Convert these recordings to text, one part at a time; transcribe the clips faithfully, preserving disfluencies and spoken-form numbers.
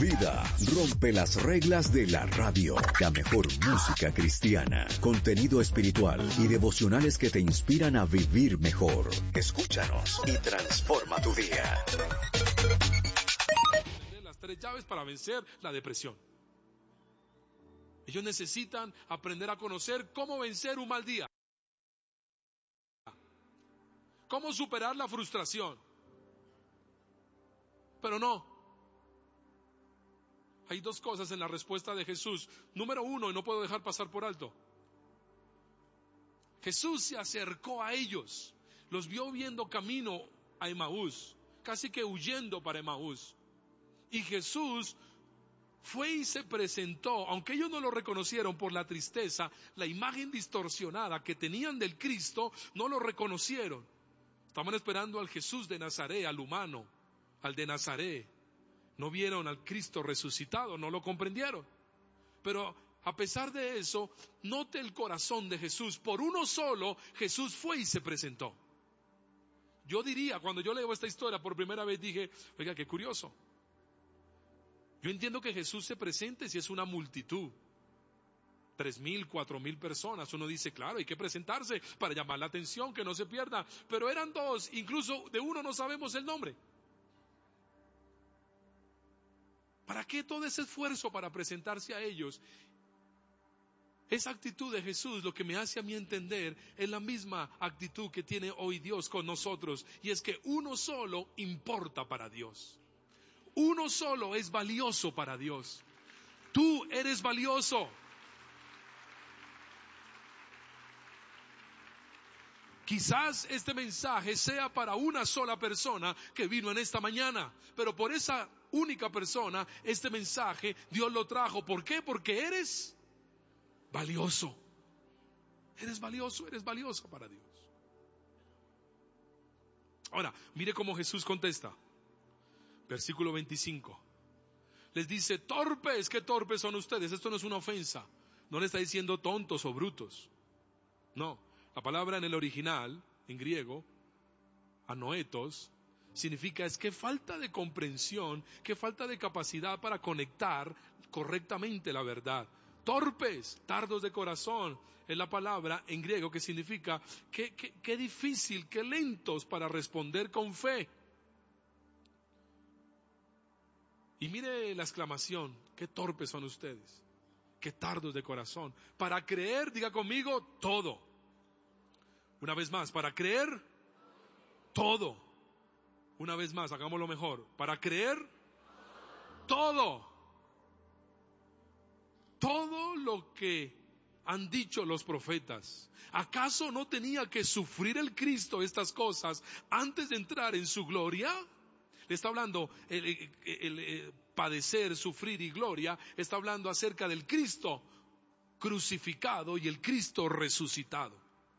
vida. Rompe las reglas de la radio. La mejor música cristiana, contenido espiritual y devocionales que te inspiran a vivir mejor. Escúchanos y transforma tu día. Las tres llaves para vencer la depresión. Ellos necesitan aprender a conocer cómo vencer un mal día, cómo superar la frustración. Pero no. Hay dos cosas en la respuesta de Jesús. Número uno, y no puedo dejar pasar por alto. Jesús se acercó a ellos, los vio viendo camino a Emaús, casi que huyendo para Emaús. Y Jesús fue y se presentó, aunque ellos no lo reconocieron por la tristeza, la imagen distorsionada que tenían del Cristo, no lo reconocieron. Estaban esperando al Jesús de Nazaret, al humano, al de Nazaret. No vieron al Cristo resucitado, no lo comprendieron. Pero a pesar de eso, note el corazón de Jesús. Por uno solo, Jesús fue y se presentó. Yo diría, cuando yo leo esta historia por primera vez, dije, oiga, qué curioso. Yo entiendo que Jesús se presente si es una multitud, tres mil, cuatro mil personas. Uno dice, claro, hay que presentarse para llamar la atención, que no se pierda. Pero eran dos, incluso de uno no sabemos el nombre. ¿Para qué todo ese esfuerzo para presentarse a ellos? Esa actitud de Jesús, lo que me hace a mí entender, es la misma actitud que tiene hoy Dios con nosotros. Y es que uno solo importa para Dios. Uno solo es valioso para Dios. Tú eres valioso. Quizás este mensaje sea para una sola persona que vino en esta mañana, pero por esa única persona, este mensaje Dios lo trajo. ¿Por qué? Porque eres valioso. Eres valioso, eres valioso para Dios. Ahora, mire cómo Jesús contesta. Versículo veinticinco. Les dice, torpes, ¿qué torpes son ustedes? Esto no es una ofensa. No le está diciendo tontos o brutos. No, la palabra en el original, en griego, anoetos, significa es que falta de comprensión, que falta de capacidad para conectar correctamente la verdad. Torpes, tardos de corazón, es la palabra en griego que significa que, que, que difícil, que lentos para responder con fe. Y mire la exclamación, qué torpes son ustedes, qué tardos de corazón. Para creer, diga conmigo, todo. Una vez más, para creer, todo. Una vez más, hagámoslo mejor. Para creer, todo. Todo lo que han dicho los profetas. ¿Acaso no tenía que sufrir el Cristo estas cosas antes de entrar en su gloria? Le está hablando el, el, el, el padecer, sufrir y gloria. Está hablando acerca del Cristo crucificado y el Cristo resucitado.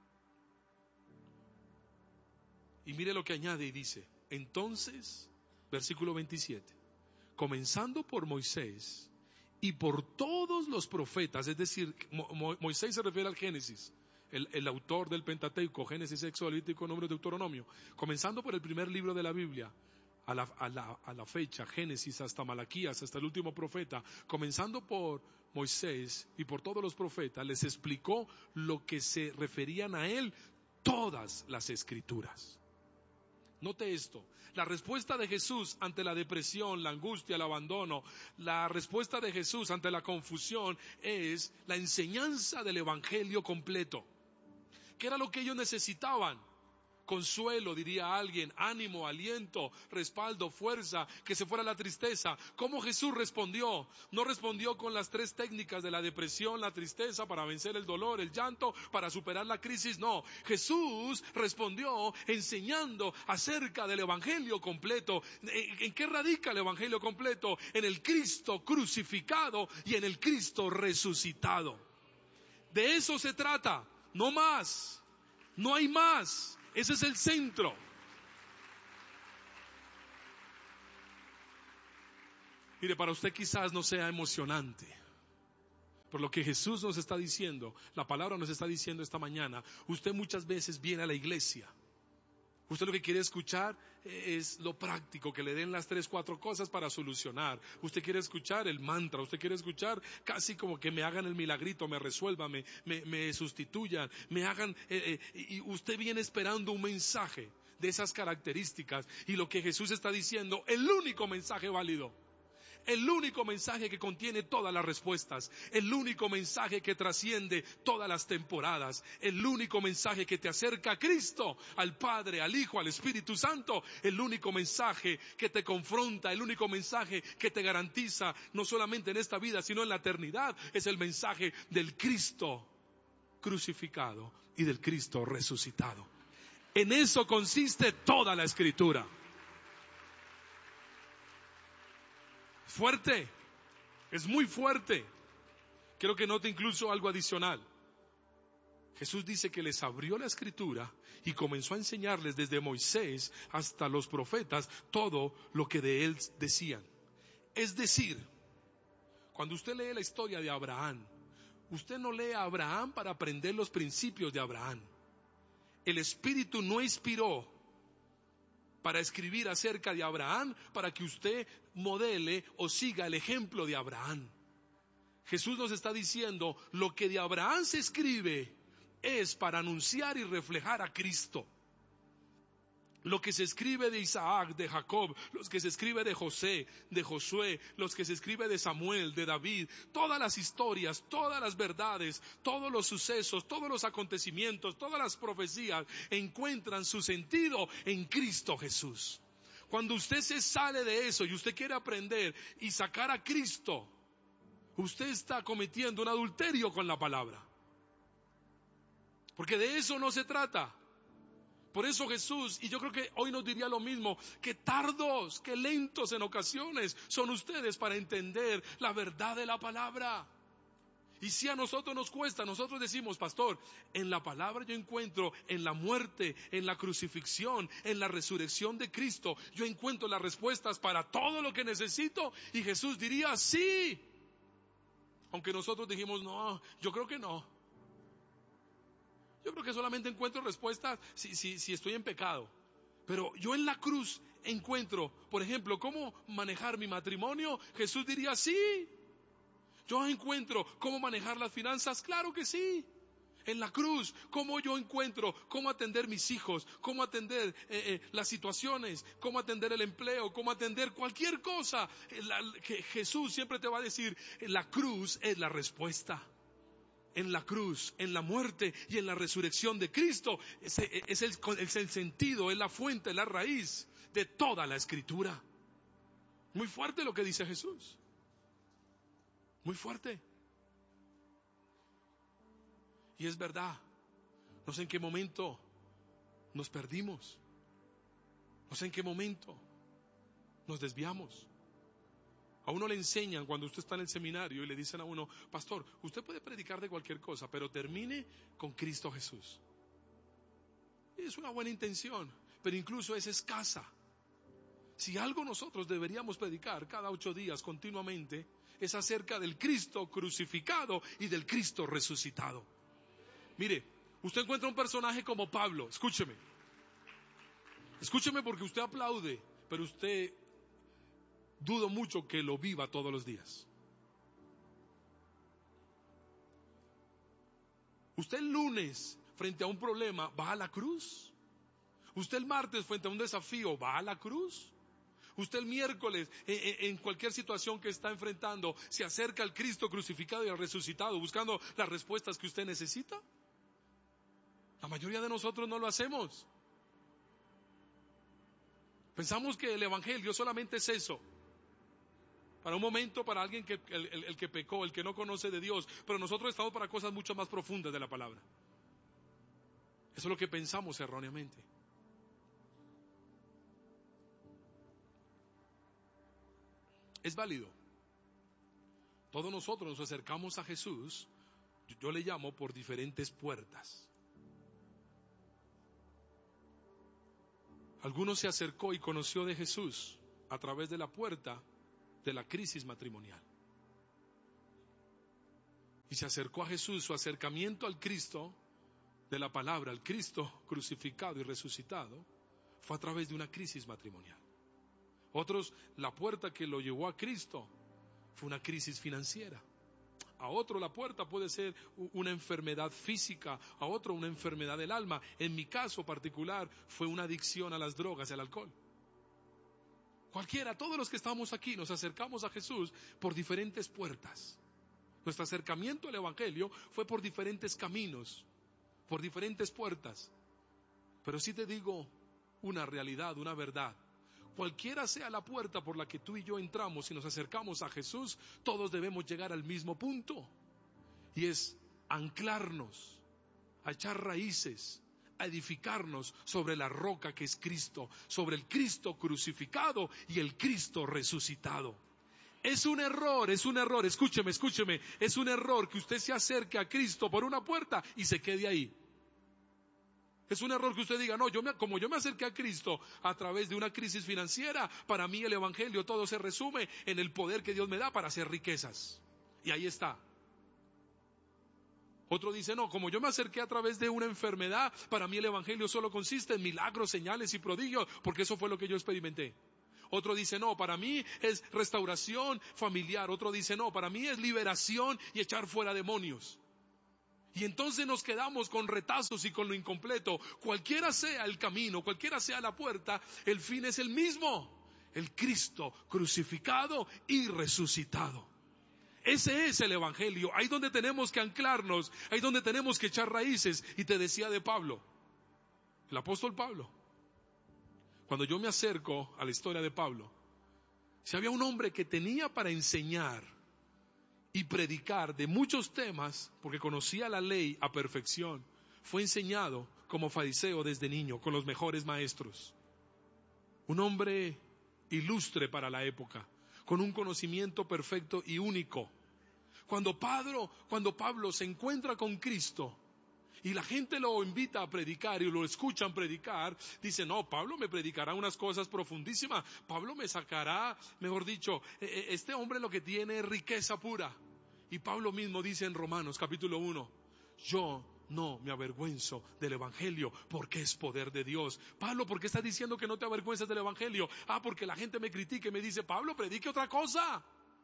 Y mire lo que añade y dice. Entonces, versículo veintisiete. Comenzando por Moisés y por todos los profetas, es decir, Mo, Moisés se refiere al Génesis, el, el autor del Pentateuco, Génesis, Éxodo, Levítico, Números, Deuteronomio. Comenzando por el primer libro de la Biblia, a la, a la, a la fecha, Génesis hasta Malaquías, hasta el último profeta, comenzando por Moisés y por todos los profetas, les explicó lo que se referían a él todas las escrituras. Note esto, la respuesta de Jesús ante la depresión, la angustia, el abandono, la respuesta de Jesús ante la confusión es la enseñanza del evangelio completo. ¿Qué era lo que ellos necesitaban? Consuelo, diría alguien, ánimo, aliento, respaldo, fuerza, que se fuera la tristeza. ¿Cómo Jesús respondió? No respondió con las tres técnicas de la depresión, la tristeza, para vencer el dolor, el llanto, para superar la crisis. No, Jesús respondió enseñando acerca del evangelio completo. ¿En qué radica el evangelio completo? En el Cristo crucificado y en el Cristo resucitado. De eso se trata, no más, no hay más. Ese es el centro. Mire, para usted quizás no sea emocionante, por lo que Jesús nos está diciendo, la palabra nos está diciendo esta mañana. Usted muchas veces viene a la iglesia Usted lo que quiere escuchar es lo práctico, que le den las tres, cuatro cosas para solucionar. Usted quiere escuchar el mantra, usted quiere escuchar casi como que me hagan el milagrito, me resuelvan, me, me, me sustituyan, me hagan... Eh, eh, y usted viene esperando un mensaje de esas características. Y lo que Jesús está diciendo, el único mensaje válido, el único mensaje que contiene todas las respuestas, el único mensaje que trasciende todas las temporadas, el único mensaje que te acerca a Cristo, al Padre, al Hijo, al Espíritu Santo, el único mensaje que te confronta, el único mensaje que te garantiza, no solamente en esta vida, sino en la eternidad, es el mensaje del Cristo crucificado y del Cristo resucitado. En eso consiste toda la Escritura. Fuerte, es muy fuerte. Quiero que note incluso algo adicional. Jesús dice que les abrió la Escritura y comenzó a enseñarles desde Moisés hasta los profetas todo lo que de él decían. Es decir, cuando usted lee la historia de Abraham, usted no lee a Abraham para aprender los principios de Abraham. El Espíritu no inspiró para escribir acerca de Abraham, para que usted modele o siga el ejemplo de Abraham. Jesús nos está diciendo, lo que de Abraham se escribe es para anunciar y reflejar a Cristo. Lo que se escribe de Isaac, de Jacob, los que se escribe de José, de Josué, los que se escribe de Samuel, de David, todas las historias, todas las verdades, todos los sucesos, todos los acontecimientos, todas las profecías encuentran su sentido en Cristo Jesús. Cuando usted se sale de eso y usted quiere aprender y sacar a Cristo, usted está cometiendo un adulterio con la palabra. Porque de eso no se trata. Por eso Jesús, y yo creo que hoy nos diría lo mismo, que tardos, que lentos en ocasiones son ustedes para entender la verdad de la palabra. Y si a nosotros nos cuesta, nosotros decimos, pastor, en la palabra yo encuentro, en la muerte, en la crucifixión, en la resurrección de Cristo, yo encuentro las respuestas para todo lo que necesito. Y Jesús diría, sí. Aunque nosotros dijimos, no, yo creo que no. Yo creo que solamente encuentro respuestas si, si, si estoy en pecado. Pero yo en la cruz encuentro, por ejemplo, cómo manejar mi matrimonio. Jesús diría, sí. Yo encuentro cómo manejar las finanzas. Claro que sí. En la cruz, cómo yo encuentro cómo atender mis hijos, cómo atender eh, eh, las situaciones, cómo atender el empleo, cómo atender cualquier cosa. La, que Jesús siempre te va a decir, la cruz es la respuesta. En la cruz, en la muerte y en la resurrección de Cristo, es, es, el, es el sentido, es la fuente, es la raíz de toda la Escritura. Muy fuerte lo que dice Jesús. Muy fuerte. Y es verdad. No sé en qué momento nos perdimos. No sé en qué momento nos desviamos. A uno le enseñan cuando usted está en el seminario y le dicen a uno, pastor, usted puede predicar de cualquier cosa, pero termine con Cristo Jesús. Y es una buena intención, pero incluso es escasa. Si algo nosotros deberíamos predicar cada ocho días continuamente, es acerca del Cristo crucificado y del Cristo resucitado. Mire, usted encuentra un personaje como Pablo, escúcheme. Escúcheme porque usted aplaude, pero usted... dudo mucho que lo viva todos los días. Usted el lunes, frente a un problema, va a la cruz. Usted el martes, frente a un desafío, va a la cruz. Usted el miércoles, en, en cualquier situación que está enfrentando, se acerca al Cristo crucificado y al resucitado, buscando las respuestas que usted necesita. La mayoría de nosotros no lo hacemos. Pensamos que el evangelio solamente es eso. Para un momento, para alguien que el, el, el que pecó, el que no conoce de Dios, pero nosotros estamos para cosas mucho más profundas de la palabra. Eso es lo que pensamos erróneamente. Es válido. Todos nosotros nos acercamos a Jesús, yo, yo le llamo por diferentes puertas. Algunos se acercó y conoció de Jesús a través de la puerta de la crisis matrimonial. Y se acercó a Jesús, su acercamiento al Cristo de la palabra, al Cristo crucificado y resucitado, fue a través de una crisis matrimonial. Otros, la puerta que lo llevó a Cristo fue una crisis financiera. A otro la puerta puede ser una enfermedad física, a otro una enfermedad del alma. En mi caso particular fue una adicción a las drogas y al alcohol. Cualquiera, todos los que estamos aquí nos acercamos a Jesús por diferentes puertas. Nuestro acercamiento al Evangelio fue por diferentes caminos, por diferentes puertas. Pero sí te digo una realidad, una verdad. Cualquiera sea la puerta por la que tú y yo entramos y nos acercamos a Jesús, todos debemos llegar al mismo punto. Y es anclarnos, a echar raíces, a edificarnos sobre la roca que es Cristo, sobre el Cristo crucificado y el Cristo resucitado. Es un error, es un error, escúcheme, escúcheme, es un error que usted se acerque a Cristo por una puerta y se quede ahí. Es un error que usted diga, no, yo me, como yo me acerqué a Cristo a través de una crisis financiera, para mí el Evangelio todo se resume en el poder que Dios me da para hacer riquezas. Y ahí está. Otro dice, no, como yo me acerqué a través de una enfermedad, para mí el Evangelio solo consiste en milagros, señales y prodigios, porque eso fue lo que yo experimenté. Otro dice, no, para mí es restauración familiar. Otro dice, no, para mí es liberación y echar fuera demonios. Y entonces nos quedamos con retazos y con lo incompleto. Cualquiera sea el camino, cualquiera sea la puerta, el fin es el mismo. El Cristo crucificado y resucitado. Ese es el Evangelio. Ahí donde tenemos que anclarnos, ahí donde tenemos que echar raíces. Y te decía de Pablo, el apóstol Pablo. Cuando yo me acerco a la historia de Pablo, si había un hombre que tenía para enseñar y predicar de muchos temas, porque conocía la ley a perfección, fue enseñado como fariseo desde niño, con los mejores maestros. Un hombre ilustre para la época, con un conocimiento perfecto y único. Cuando Pablo, cuando Pablo se encuentra con Cristo, y la gente lo invita a predicar y lo escuchan predicar, dice, no, Pablo me predicará unas cosas profundísimas, Pablo me sacará, mejor dicho, este hombre lo que tiene es riqueza pura. Y Pablo mismo dice en Romanos capítulo uno, yo no me avergüenzo del Evangelio porque es poder de Dios. Pablo, ¿por qué estás diciendo que no te avergüenzas del Evangelio? Ah, porque la gente me critica y me dice, Pablo, predique otra cosa.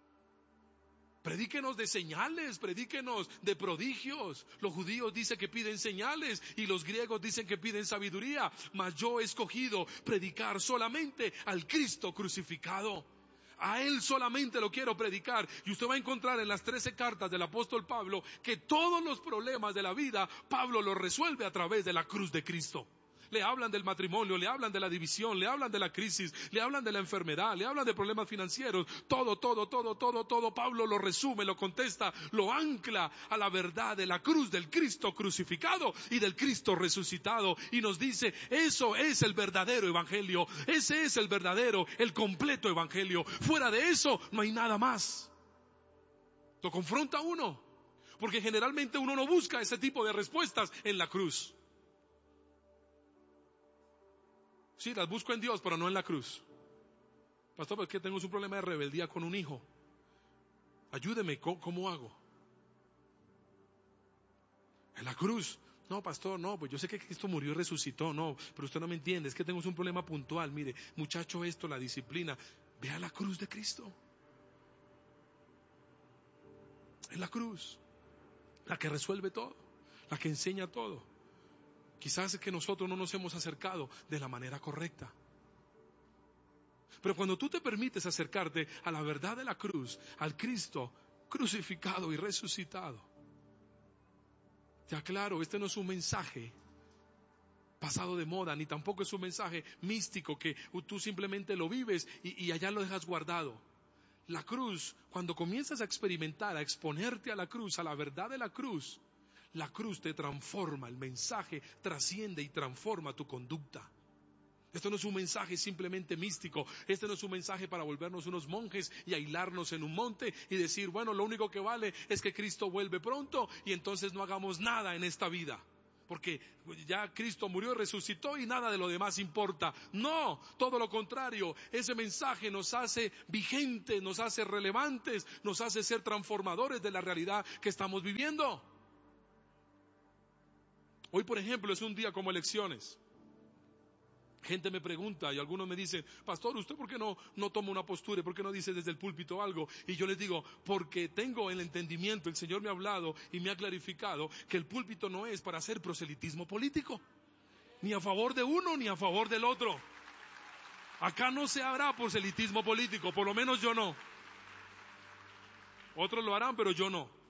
Predíquenos de señales, predíquenos de prodigios. Los judíos dicen que piden señales y los griegos dicen que piden sabiduría. Mas yo he escogido predicar solamente al Cristo crucificado. A Él solamente lo quiero predicar. Y usted va a encontrar en las trece cartas del apóstol Pablo que todos los problemas de la vida, Pablo los resuelve a través de la cruz de Cristo. Le hablan del matrimonio, le hablan de la división, le hablan de la crisis, le hablan de la enfermedad, le hablan de problemas financieros. Todo, todo, todo, todo, todo. Pablo lo resume, lo contesta, lo ancla a la verdad de la cruz del Cristo crucificado y del Cristo resucitado. Y nos dice, eso es el verdadero evangelio. Ese es el verdadero, el completo evangelio. Fuera de eso no hay nada más. Lo confronta uno, porque generalmente uno no busca ese tipo de respuestas en la cruz. Sí, las busco en Dios, pero no en la cruz. Pastor, pues que tengo un problema de rebeldía con un hijo. Ayúdeme, ¿cómo, cómo hago? En la cruz. No, pastor, no, pues yo sé que Cristo murió y resucitó, no, pero usted no me entiende, es que tengo un problema puntual. Mire, muchacho, esto, la disciplina. Vea la cruz de Cristo. En la cruz. La que resuelve todo, la que enseña todo. Quizás es que nosotros no nos hemos acercado de la manera correcta. Pero cuando tú te permites acercarte a la verdad de la cruz, al Cristo crucificado y resucitado, te aclaro, este no es un mensaje pasado de moda, ni tampoco es un mensaje místico que tú simplemente lo vives y, y allá lo dejas guardado. La cruz, cuando comienzas a experimentar, a exponerte a la cruz, a la verdad de la cruz, la cruz te transforma, el mensaje trasciende y transforma tu conducta. Esto no es un mensaje simplemente místico, este no es un mensaje para volvernos unos monjes y aislarnos en un monte y decir, bueno, lo único que vale es que Cristo vuelve pronto y entonces no hagamos nada en esta vida. Porque ya Cristo murió y resucitó y nada de lo demás importa. No, todo lo contrario, ese mensaje nos hace vigentes, nos hace relevantes, nos hace ser transformadores de la realidad que estamos viviendo. Hoy, por ejemplo, es un día como elecciones. Gente me pregunta y algunos me dicen, pastor, ¿usted por qué no, no toma una postura? ¿Por qué no dice desde el púlpito algo? Y yo les digo, porque tengo el entendimiento, el Señor me ha hablado y me ha clarificado que el púlpito no es para hacer proselitismo político, ni a favor de uno ni a favor del otro. Acá no se hará proselitismo político, por lo menos yo no. Otros lo harán, pero yo no.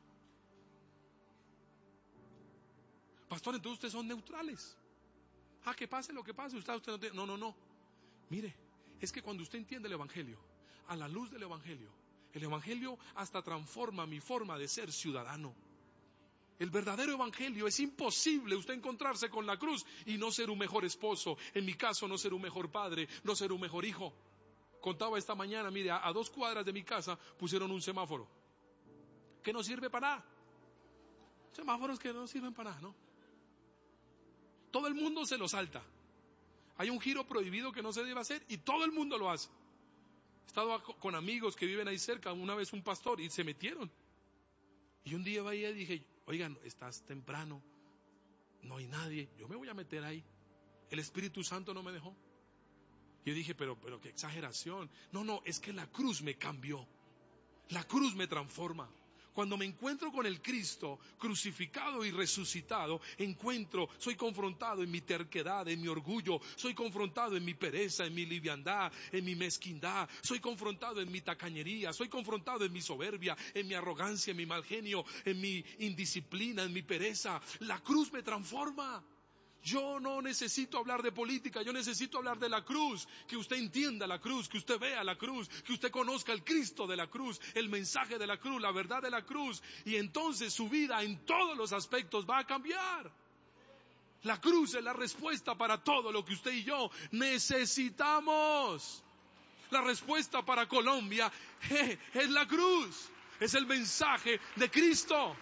Pastor, entonces ustedes son neutrales. Ah, que pase lo que pase, usted, usted no tiene... No, no, no. Mire, es que cuando usted entiende el Evangelio, a la luz del Evangelio, el Evangelio hasta transforma mi forma de ser ciudadano. El verdadero Evangelio, es imposible usted encontrarse con la cruz y no ser un mejor esposo, en mi caso no ser un mejor padre, no ser un mejor hijo. Contaba esta mañana, mire, a, a dos cuadras de mi casa pusieron un semáforo que no sirve para nada. Semáforos que no sirven para nada, ¿no? Todo el mundo se lo salta. Hay un giro prohibido que no se debe hacer y todo el mundo lo hace. He estado con amigos que viven ahí cerca, una vez un pastor, y se metieron. Y un día vaya y dije, oigan, estás temprano, no hay nadie, yo me voy a meter ahí. El Espíritu Santo no me dejó. Y yo dije, pero, pero qué exageración. No, no, es que la cruz me cambió. La cruz me transforma. Cuando me encuentro con el Cristo crucificado y resucitado, encuentro, soy confrontado en mi terquedad, en mi orgullo, soy confrontado en mi pereza, en mi liviandad, en mi mezquindad, soy confrontado en mi tacañería, soy confrontado en mi soberbia, en mi arrogancia, en mi mal genio, en mi indisciplina, en mi pereza. La cruz me transforma. Yo no necesito hablar de política, yo necesito hablar de la cruz, que usted entienda la cruz, que usted vea la cruz, que usted conozca el Cristo de la cruz, el mensaje de la cruz, la verdad de la cruz, y entonces su vida en todos los aspectos va a cambiar. La cruz es la respuesta para todo lo que usted y yo necesitamos. La respuesta para Colombia eh, es la cruz, es el mensaje de Cristo.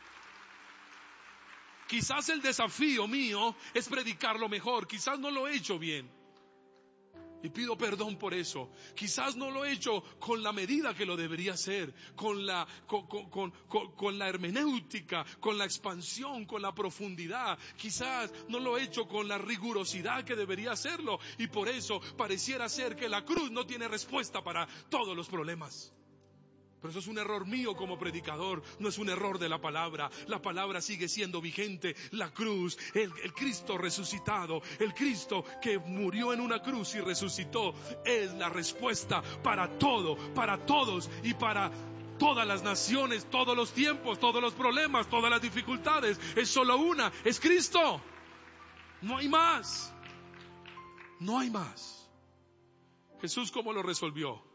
Quizás el desafío mío es predicarlo mejor, quizás no lo he hecho bien. Y pido perdón por eso. Quizás no lo he hecho con la medida que lo debería hacer, con la, con, con, con, con, con la hermenéutica, con la expansión, con la profundidad. Quizás no lo he hecho con la rigurosidad que debería hacerlo. Y por eso pareciera ser que la cruz no tiene respuesta para todos los problemas. Pero eso es un error mío como predicador, no es un error de la palabra. La palabra sigue siendo vigente. La cruz, el, el Cristo resucitado, el Cristo que murió en una cruz y resucitó, es la respuesta para todo, para todos y para todas las naciones, todos los tiempos, todos los problemas, todas las dificultades. Es solo una, es Cristo. No hay más. No hay más. Jesús, ¿cómo lo resolvió?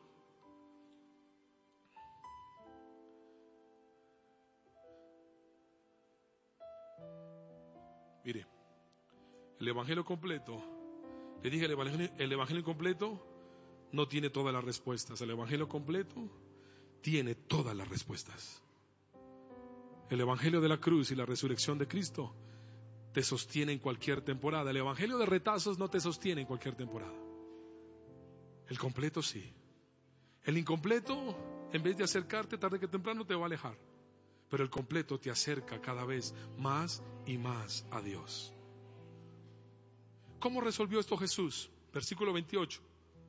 Mire, el evangelio completo, le dije, el evangelio, el evangelio completo no tiene todas las respuestas. El evangelio completo tiene todas las respuestas. El evangelio de la cruz y la resurrección de Cristo te sostiene en cualquier temporada. El evangelio de retazos no te sostiene en cualquier temporada. El completo sí. El incompleto, en vez de acercarte, tarde que temprano te va a alejar. Pero el completo te acerca cada vez más y más a Dios. ¿Cómo resolvió esto Jesús? Versículo veintiocho.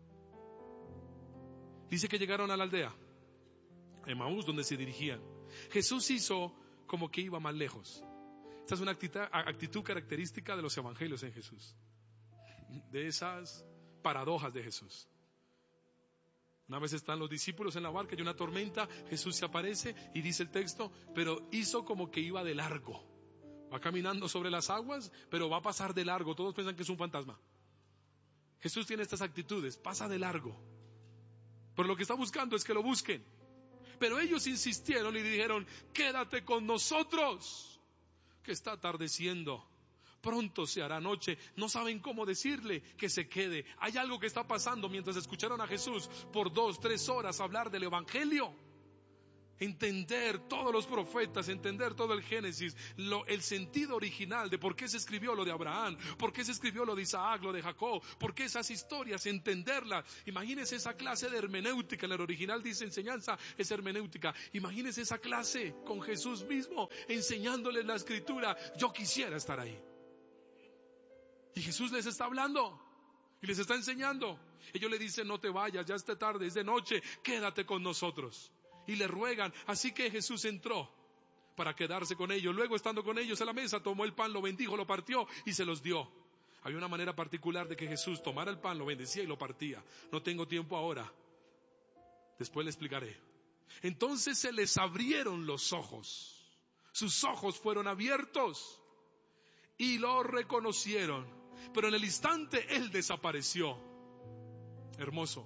Dice que llegaron a la aldea Emaús, donde se dirigían. Jesús hizo como que iba más lejos. Esta es una actitud, actitud característica de los evangelios en Jesús, de esas paradojas de Jesús. Una vez están los discípulos en la barca, hay una tormenta, Jesús se aparece y dice el texto, pero hizo como que iba de largo. Va caminando sobre las aguas, pero va a pasar de largo. Todos piensan que es un fantasma. Jesús tiene estas actitudes, pasa de largo. Pero lo que está buscando es que lo busquen. Pero ellos insistieron y dijeron, quédate con nosotros, que está atardeciendo. Pronto se hará noche. No saben cómo decirle que se quede. Hay algo que está pasando mientras escucharon a Jesús por dos, tres horas hablar del evangelio. Entender todos los profetas, entender todo el Génesis, lo, el sentido original de por qué se escribió lo de Abraham, por qué se escribió lo de Isaac, lo de Jacob, por qué esas historias, entenderlas. Imagínense esa clase de hermenéutica, en el original dice enseñanza, es hermenéutica. Imagínense esa clase con Jesús mismo, enseñándoles la escritura. Yo quisiera estar ahí. Y Jesús les está hablando. Y les está enseñando. Ellos le dicen, no te vayas, ya es de tarde, es de noche, quédate con nosotros. Y le ruegan. Así que Jesús entró para quedarse con ellos. Luego, estando con ellos a la mesa, tomó el pan, lo bendijo, lo partió y se los dio. Había una manera particular de que Jesús tomara el pan, lo bendecía y lo partía. No tengo tiempo ahora. Después le explicaré. Entonces se les abrieron los ojos. Sus ojos fueron abiertos y lo reconocieron. Pero en el instante Él desapareció. Hermoso.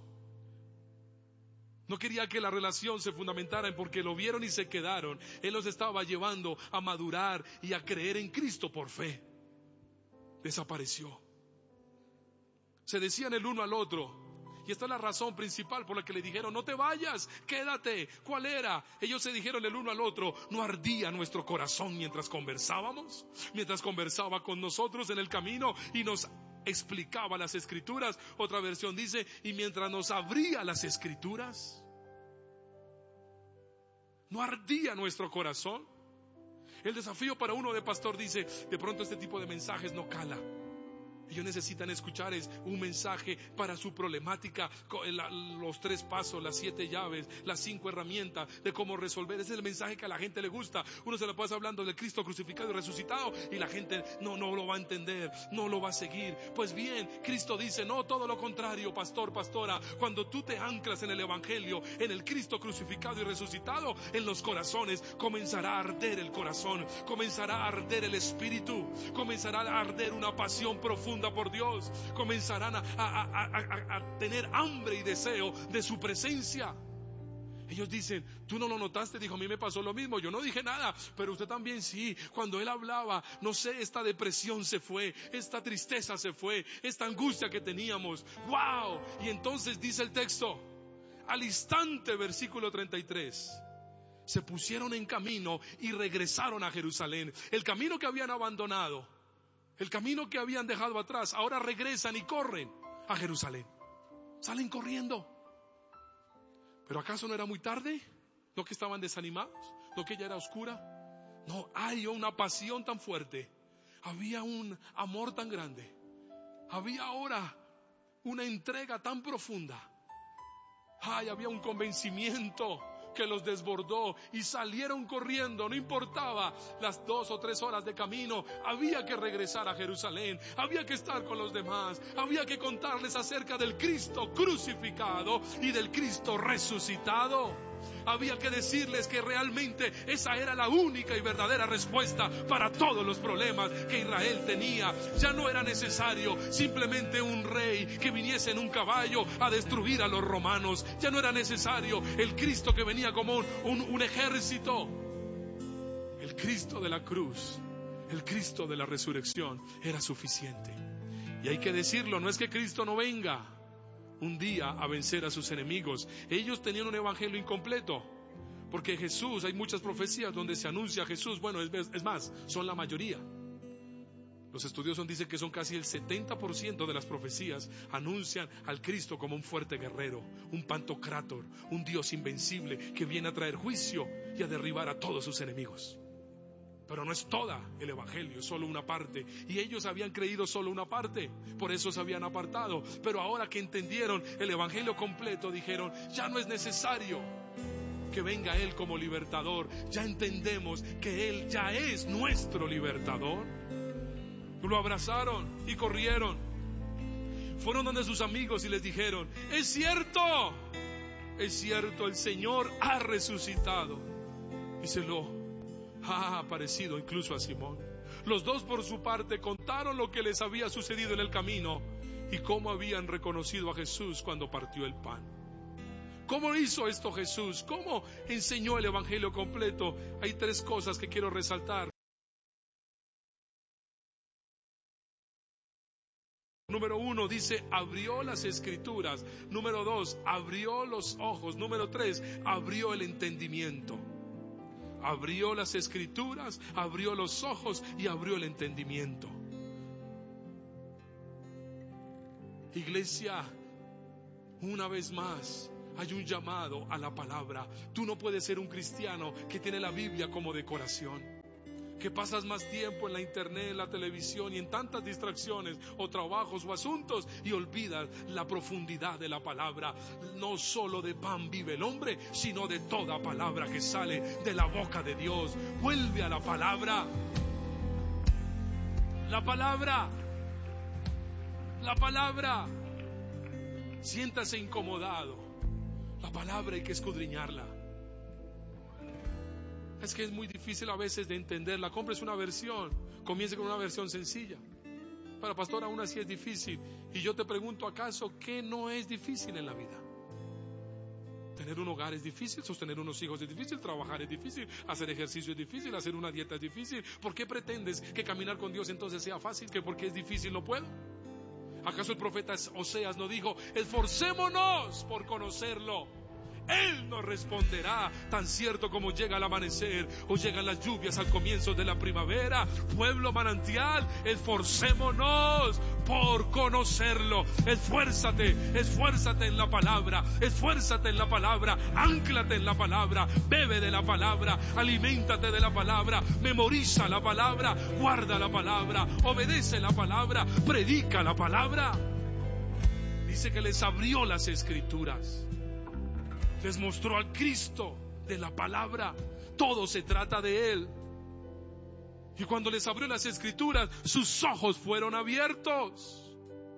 No quería que la relación se fundamentara en porque lo vieron y se quedaron. Él los estaba llevando a madurar y a creer en Cristo por fe. Desapareció. Se decían el uno al otro. Y esta es la razón principal por la que le dijeron, no te vayas, quédate. ¿Cuál era? Ellos se dijeron el uno al otro, ¿no ardía nuestro corazón mientras conversábamos? Mientras conversaba con nosotros en el camino y nos explicaba las escrituras. Otra versión dice, y mientras nos abría las escrituras. ¿No ardía nuestro corazón? El desafío para uno de pastor dice, de pronto este tipo de mensajes no cala. Ellos necesitan escuchar es un mensaje para su problemática, los tres pasos, las siete llaves, las cinco herramientas de cómo resolver. Ese es el mensaje que a la gente le gusta. Uno se la pasa hablando de Cristo crucificado y resucitado y la gente no, no lo va a entender, no lo va a seguir. Pues bien, Cristo dice, no, todo lo contrario, pastor, pastora. Cuando tú te anclas en el Evangelio, en el Cristo crucificado y resucitado, en los corazones comenzará a arder el corazón, comenzará a arder el espíritu, comenzará a arder una pasión profunda por Dios, comenzarán a, a, a, a, a tener hambre y deseo de su presencia. Ellos dicen, tú no lo notaste, dijo, a mí me pasó lo mismo, yo no dije nada, pero usted también sí. Cuando él hablaba, no sé, esta depresión se fue, esta tristeza se fue, esta angustia que teníamos, wow. Y entonces dice el texto, al instante, versículo treinta y tres, se pusieron en camino y regresaron a Jerusalén. El camino que habían abandonado, el camino que habían dejado atrás, ahora regresan y corren a Jerusalén. Salen corriendo. ¿Pero acaso no era muy tarde? ¿No que estaban desanimados? ¿No que ya era oscura? No, hay una pasión tan fuerte. Había un amor tan grande. Había ahora una entrega tan profunda. Ay, había un convencimiento que los desbordó y salieron corriendo. No importaba las dos o tres horas de camino, había que regresar a Jerusalén, había que estar con los demás, había que contarles acerca del Cristo crucificado y del Cristo resucitado. Había que decirles que realmente esa era la única y verdadera respuesta para todos los problemas que Israel tenía. Ya no era necesario simplemente un rey que viniese en un caballo a destruir a los romanos. Ya no era necesario el Cristo que venía como un, un, un ejército. El Cristo de la cruz, el Cristo de la resurrección era suficiente. Y hay que decirlo, no es que Cristo no venga un día a vencer a sus enemigos. Ellos tenían un evangelio incompleto, porque Jesús, hay muchas profecías donde se anuncia a Jesús. Bueno, es, es más, son la mayoría. Los estudiosos dicen que son casi el setenta por ciento de las profecías anuncian al Cristo como un fuerte guerrero, un pantocrátor, un Dios invencible que viene a traer juicio y a derribar a todos sus enemigos. Pero no es toda el evangelio, es solo una parte. Y ellos habían creído solo una parte, por eso se habían apartado. Pero ahora que entendieron el evangelio completo, dijeron, ya no es necesario que venga Él como libertador. Ya entendemos que Él ya es nuestro libertador. Lo abrazaron y corrieron. Fueron donde sus amigos y les dijeron, es cierto, es cierto, el Señor ha resucitado. Y se lo ha aparecido incluso a Simón. Los dos por su parte contaron lo que les había sucedido en el camino y cómo habían reconocido a Jesús cuando partió el pan. ¿Cómo hizo esto Jesús? ¿Cómo enseñó el evangelio completo? Hay tres cosas que quiero resaltar. Número uno, dice, abrió las escrituras. Número dos, abrió los ojos. Número tres, abrió el entendimiento. Abrió las escrituras, abrió los ojos y abrió el entendimiento. Iglesia, una vez más, hay un llamado a la palabra. Tú no puedes ser un cristiano que tiene la Biblia como decoración, que pasas más tiempo en la internet, en la televisión y en tantas distracciones o trabajos o asuntos y olvidas la profundidad de la palabra. No solo de pan vive el hombre, sino de toda palabra que sale de la boca de Dios. Vuelve a la palabra. La palabra. La palabra. Siéntase incomodado. La palabra hay que escudriñarla. Es que es muy difícil a veces de entenderla. Compres una versión, comience con una versión sencilla. Para pastor, aún así es difícil. Y yo te pregunto, ¿acaso qué no es difícil en la vida? Tener un hogar es difícil, sostener unos hijos es difícil, trabajar es difícil, hacer ejercicio es difícil, hacer una dieta es difícil. ¿Por qué pretendes que caminar con Dios entonces sea fácil? ¿Que porque es difícil no puedo? ¿Acaso el profeta Oseas no dijo, esforcémonos por conocerlo? Él nos responderá, tan cierto como llega el amanecer o llegan las lluvias al comienzo de la primavera. Pueblo manantial, esforcémonos por conocerlo. Esfuérzate, esfuérzate en la palabra, esfuérzate en la palabra, ánclate en la palabra, bebe de la palabra, aliméntate de la palabra, memoriza la palabra, guarda la palabra, obedece la palabra, predica la palabra. Dice que les abrió las escrituras. Les mostró al Cristo de la palabra. Todo se trata de Él. Y cuando les abrió las escrituras, sus ojos fueron abiertos.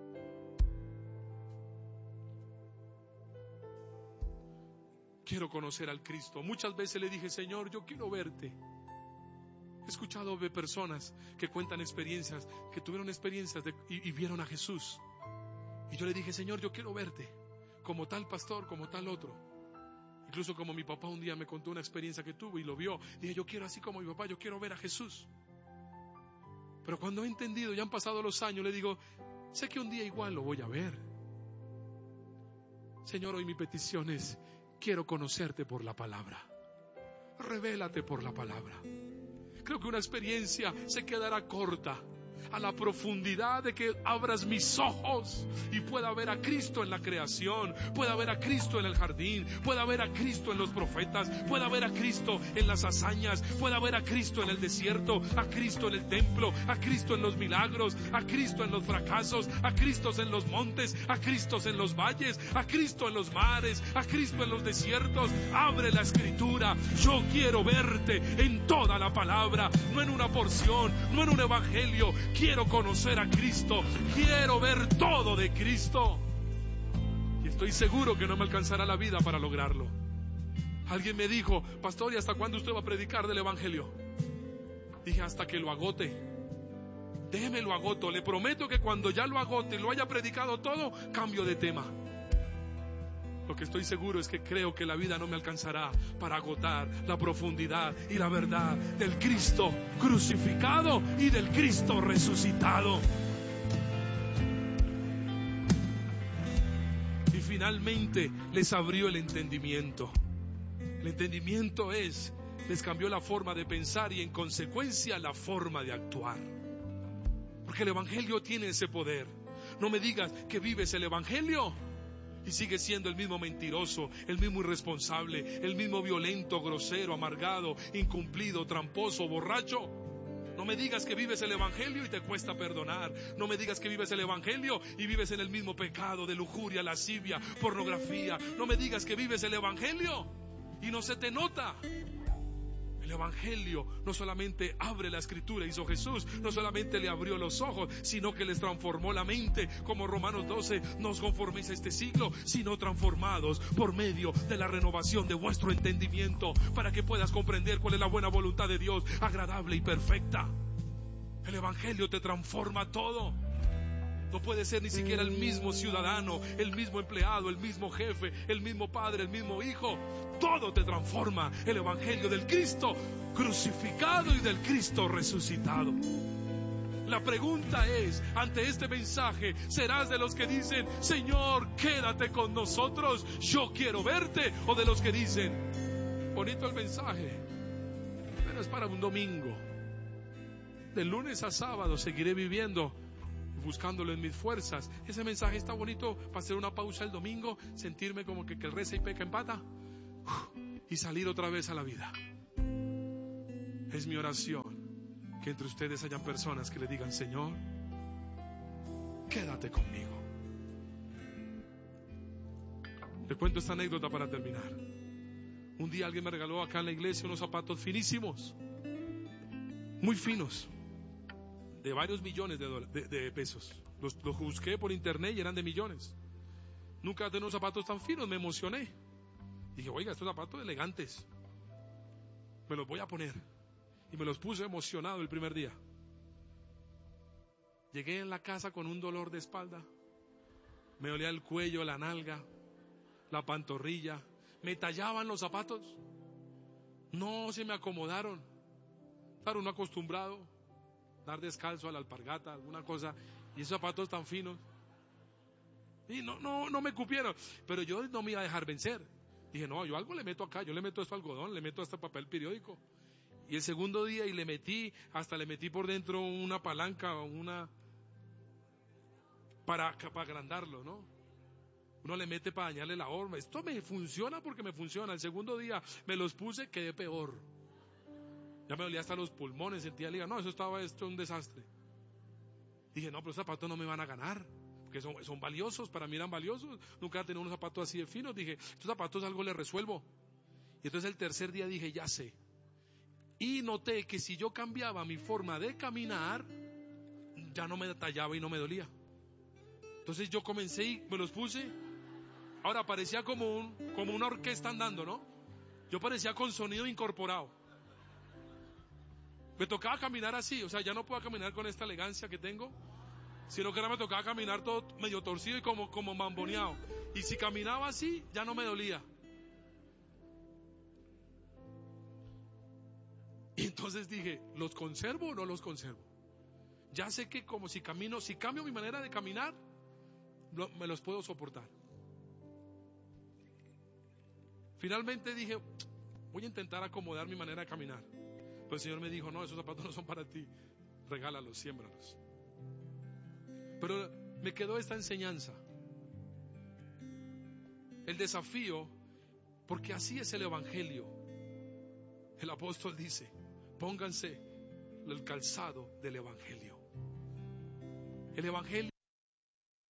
Quiero conocer al Cristo. Muchas veces le dije, Señor, yo quiero verte. He escuchado de personas que cuentan experiencias, que tuvieron experiencias de, y, y vieron a Jesús. Y yo le dije, Señor, yo quiero verte. Como tal pastor, como tal otro. Incluso como mi papá un día me contó una experiencia que tuvo y lo vio. Dije, yo quiero así como mi papá, yo quiero ver a Jesús. Pero cuando he entendido, ya han pasado los años, le digo, sé que un día igual lo voy a ver. Señor, hoy mi petición es, quiero conocerte por la palabra. Revélate por la palabra. Creo que una experiencia se quedará corta a la profundidad de que abras mis ojos y pueda ver a Cristo en la creación, pueda ver a Cristo en el jardín, pueda ver a Cristo en los profetas, pueda ver a Cristo en las hazañas, pueda ver a Cristo en el desierto, a Cristo en el templo, a Cristo en los milagros, a Cristo en los fracasos, a Cristo en los montes, a Cristo en los valles, a Cristo en los mares, a Cristo en los desiertos. Abre la escritura. Yo quiero verte en toda la palabra, no en una porción, no en un evangelio. Quiero conocer a Cristo, quiero ver todo de Cristo. Y estoy seguro que no me alcanzará la vida para lograrlo. Alguien me dijo, pastor, ¿y hasta cuándo usted va a predicar del evangelio? Dije, hasta que lo agote. Déjeme lo agoto. Le prometo que cuando ya lo agote y lo haya predicado todo, cambio de tema. Lo que estoy seguro es que creo que la vida no me alcanzará para agotar la profundidad y la verdad del Cristo crucificado y del Cristo resucitado. Y finalmente les abrió el entendimiento. El entendimiento es, les cambió la forma de pensar y en consecuencia la forma de actuar. Porque el evangelio tiene ese poder. No me digas que vives el evangelio y sigues siendo el mismo mentiroso, el mismo irresponsable, el mismo violento, grosero, amargado, incumplido, tramposo, borracho. No me digas que vives el evangelio y te cuesta perdonar. No me digas que vives el evangelio y vives en el mismo pecado de lujuria, lascivia, pornografía. No me digas que vives el evangelio y no se te nota. El evangelio no solamente abre la escritura, hizo Jesús, no solamente le abrió los ojos, sino que les transformó la mente, como Romanos doce, no os conforméis a este siglo, sino transformados por medio de la renovación de vuestro entendimiento, para que puedas comprender cuál es la buena voluntad de Dios, agradable y perfecta. El evangelio te transforma todo. No puede ser ni siquiera el mismo ciudadano, el mismo empleado, el mismo jefe, el mismo padre, el mismo hijo. Todo te transforma. El evangelio del Cristo crucificado y del Cristo resucitado. La pregunta es, ante este mensaje, ¿serás de los que dicen, Señor, quédate con nosotros, yo quiero verte? O de los que dicen, bonito el mensaje, pero es para un domingo. De lunes a sábado seguiré viviendo buscándolo en mis fuerzas. Ese mensaje está bonito para hacer una pausa el domingo, sentirme como que, que el reza y peca empata y salir otra vez a la vida. Es mi oración que entre ustedes hayan personas que le digan: Señor, quédate conmigo. Le cuento esta anécdota para terminar. Un día alguien me regaló acá en la iglesia unos zapatos finísimos, muy finos, de varios millones de, dólares, de, de pesos. Los, los busqué por internet y eran de millones. Nunca he tenido unos zapatos tan finos, me emocioné. Dije: oiga, estos zapatos elegantes, me los voy a poner. Y me los puse emocionado el primer día. Llegué en la casa con un dolor de espalda. Me dolía el cuello, la nalga, la pantorrilla. Me tallaban los zapatos. No se me acomodaron. Claro, uno acostumbrado a dar descalzo a la alpargata, alguna cosa, y esos zapatos tan finos. Y no, no, no me cupieron. Pero yo no me iba a dejar vencer. Dije: no, yo algo le meto acá, yo le meto esto algodón, le meto hasta papel periódico. Y el segundo día, y le metí, hasta le metí por dentro una palanca, una, para, para agrandarlo, ¿no? Uno le mete para dañarle la horma. Esto me funciona porque me funciona. El segundo día me los puse, quedé peor. Ya me dolía hasta los pulmones, sentía liga. No, eso estaba esto un desastre. Dije: no, pero los zapatos no me van a ganar, porque son, son valiosos, para mí eran valiosos. Nunca había tenido unos zapatos así de finos. Dije: estos zapatos algo les resuelvo. Y entonces el tercer día dije: ya sé. Y noté que si yo cambiaba mi forma de caminar, ya no me tallaba y no me dolía. Entonces yo comencé y me los puse. Ahora parecía como, un, como una orquesta andando, ¿no? Yo parecía con sonido incorporado. Me tocaba caminar así, o sea, ya no puedo caminar con esta elegancia que tengo, sino que ahora me tocaba caminar todo medio torcido y como, como mamboneado. Y si caminaba así, ya no me dolía. Y entonces dije: ¿los conservo o no los conservo? Ya sé que como si camino, si cambio mi manera de caminar, lo, me los puedo soportar. Finalmente dije: voy a intentar acomodar mi manera de caminar. Pero el Señor me dijo: no, esos zapatos no son para ti, regálalos, siémbralos. Pero me quedó esta enseñanza, el desafío, porque así es el evangelio. El apóstol dice: pónganse el calzado del evangelio. El evangelio